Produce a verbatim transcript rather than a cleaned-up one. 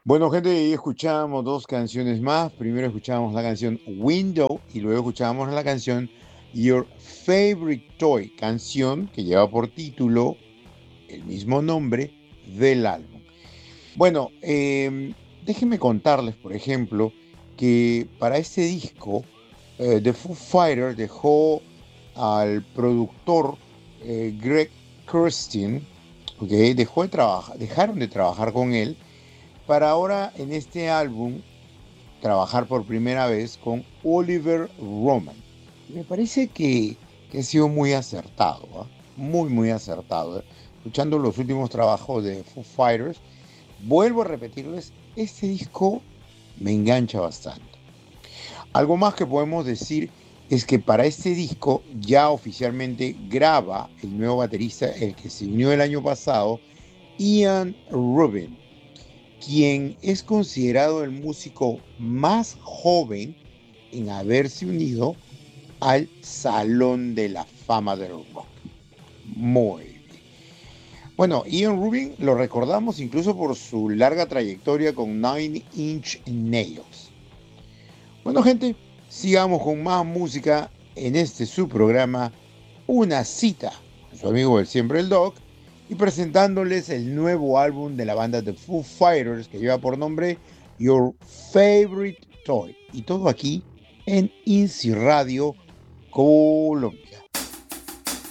Bueno, gente, ahí escuchamos dos canciones más. Primero escuchamos la canción Window y luego escuchamos la canción Your Favorite Toy, canción que lleva por título el mismo nombre del álbum. Bueno, eh, déjenme contarles, por ejemplo, que para este disco, eh, The Foo Fighters dejó al productor eh, Greg Kurstin, ¿ok? Dejó de trabajar, dejaron de trabajar con él para ahora en este álbum trabajar por primera vez con Oliver Roman. Y me parece que, que ha sido muy acertado, ¿ah? Muy, muy acertado. ¿eh? Escuchando los últimos trabajos de Foo Fighters, vuelvo a repetirles, este disco me engancha bastante. Algo más que podemos decir es que para este disco ya oficialmente graba el nuevo baterista, el que se unió el año pasado, Ian Rubin, quien es considerado el músico más joven en haberse unido al Salón de la Fama del Rock. Muy bien. Bueno, Ian Rubin lo recordamos incluso por su larga trayectoria con Nine Inch Nails. Bueno, gente, sigamos con más música en este su programa, Una cita con su amigo el siempre el Doc, y presentándoles el nuevo álbum de la banda de Foo Fighters que lleva por nombre Your Favorite Toy. Y todo aquí en Inci Radio Colombia.